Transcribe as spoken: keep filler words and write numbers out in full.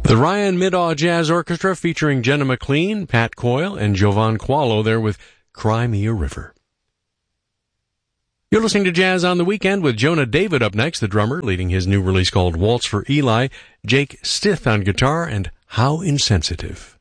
The Ryan Middaugh Jazz Orchestra featuring Jenna McLean, Pat Coyle, and Jovan Qualo there with Cry Me a River. You're listening to Jazz on the Weekend with Jonah David up next, the drummer, leading his new release called Waltz for Eli, Jake Stith on guitar, and How Insensitive.